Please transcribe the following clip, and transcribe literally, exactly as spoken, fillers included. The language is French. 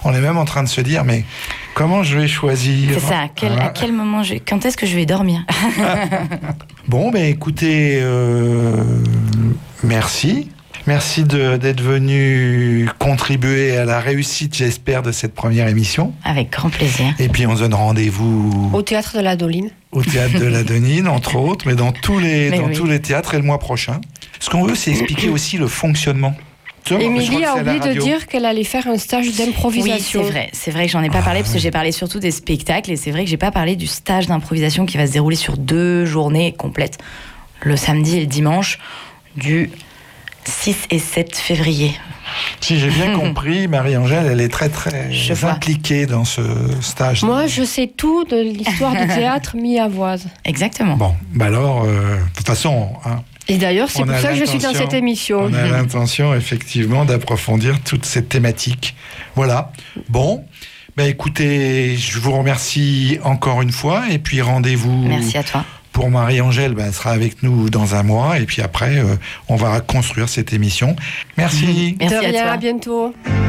On est même en train de se dire, mais comment je vais choisir ? C'est ça, à quel, Voilà. à quel moment, je, quand est-ce que je vais dormir ? Bon, ben écoutez, euh, merci. Merci de, d'être venu contribuer à la réussite, j'espère, de cette première émission. Avec grand plaisir. Et puis on se donne rendez-vous Au théâtre de la Doline. au théâtre de la Donine, entre autres, mais dans tous les, Mais dans oui. tous les théâtres et le mois prochain. Ce qu'on veut, c'est expliquer aussi le fonctionnement. Tu vois, je crois Émilie que a c'est à la oublié de radio. dire qu'elle allait faire un stage Oui, d'improvisation. c'est vrai. C'est vrai que j'en ai pas parlé parce que j'ai parlé surtout des spectacles et c'est vrai que j'ai pas parlé du stage d'improvisation qui va se dérouler sur deux journées complètes, le samedi et le dimanche, du six et sept février. Si j'ai bien compris, Marie-Angèle, elle est très très Je vois. impliquée dans ce stage. Moi, je sais tout de l'histoire du théâtre mi-avoise. Exactement. Bon, bah alors, euh, de toute façon, hein, Et d'ailleurs, c'est On pour a ça que je suis dans l'intention- cette émission. on a l'intention effectivement d'approfondir toute cette thématique. Voilà. Bon, bah écoutez, je vous remercie encore une fois et puis rendez-vous Merci à toi. pour Marie-Angèle. Bah, elle sera avec nous dans un mois et puis après, euh, on va construire cette émission. Merci. Merci de à rien, toi. à bientôt.